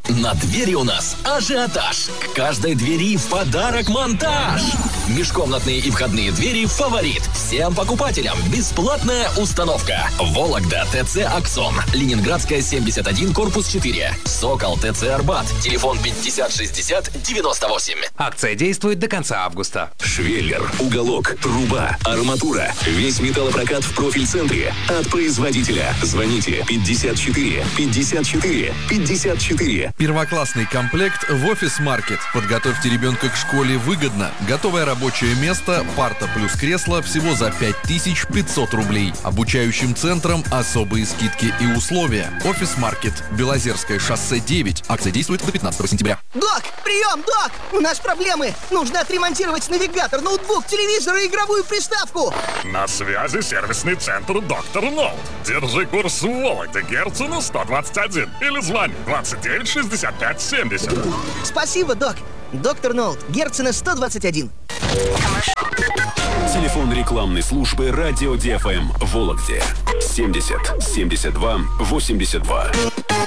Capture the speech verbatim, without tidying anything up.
На двери у нас ажиотаж. К каждой двери в подарок монтаж. Межкомнатные и входные двери «Фаворит». Всем покупателям бесплатная установка. Вологда ТЦ «Аксон». Ленинградская, семьдесят один, корпус четыре. Сокол ТЦ «Арбат». Телефон пятьдесят шестьдесят девяносто восемь. Акция действует до конца августа. Швеллер, уголок, труба, арматура. Весь металлопрокат в профиль-центре. От производителя. Звоните пятьдесят четыре пятьдесят четыре пятьдесят четыре. Первоклассный комплект в офис-маркет. Подготовьте ребенка к школе выгодно. Готовое рабочее место, парта плюс кресло всего за пять тысяч пятьсот рублей. Обучающим центрам особые скидки и условия. Офис-маркет. Белозерское шоссе девять. Акция действует до пятнадцатого сентября. Док, прием, док! У нас проблемы. Нужно отремонтировать навигатор, ноутбук, телевизор и игровую приставку. На связи сервисный центр «Доктор Ноут». Держи курс в Вологде, Герцена сто двадцать один. Или звони двадцать девять шестьдесят пять семьдесят. Спасибо, док. Доктор Ноут, Герцена сто двадцать один. Телефон рекламной службы радио ди эф эм Вологде семьдесят семьдесят два восемьдесят два.